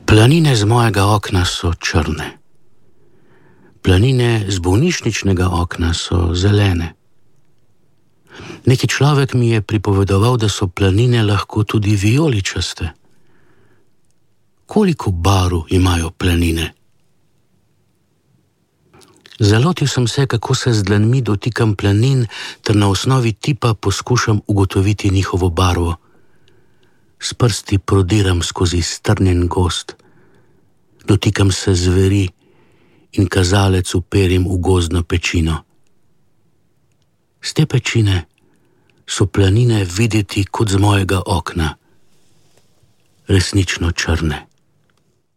Planine z mojega okna so črne. Planine z bolnišničnega okna so zelene. Neki človek mi je pripovedoval, da so planine lahko tudi vijoličaste. Koliko barv imajo planine? Zalotil sem se, kako se z dlanmi dotikam planin, ter na osnovi tipa poskušam ugotoviti njihovo barvo. S prsti prodiram skozi strnjen gozd. Dotikam se zveri in kazalec uperim v gozdno pečino. Z te pečine so planine videti kot z mojega okna, resnično črne.